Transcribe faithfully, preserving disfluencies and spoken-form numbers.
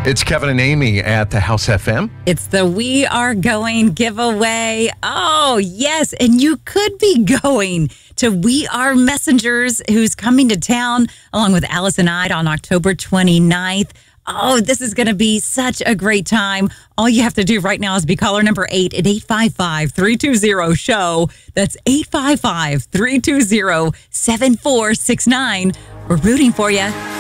It's Kevin and Amy at the House F M. It's the We Are Going giveaway. Oh, yes. And you could be going to We Are Messengers, who's coming to town along with Allison Ide on October twenty-ninth. Oh, this is going to be such a great time. All you have to do right now is be caller number eight at eight five five, three two zero, S H O W. That's eight five five, three two zero, seven four six nine. We're rooting for you.